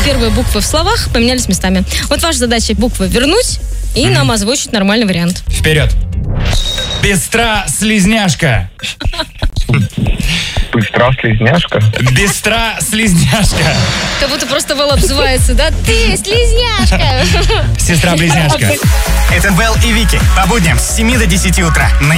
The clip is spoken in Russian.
первые буквы в словах поменялись местами. Вот ваша задача буквы вернуть и нам озвучить нормальный вариант. Вперед. Быстра-слизняшка. Быстра-слизняшка. Быстра-слизняшка. Как будто просто Вэл обзывается, да? Ты слизняшка! Сестра-близняшка. Это Вэл и Вики. По будням с 7 до 10 утра.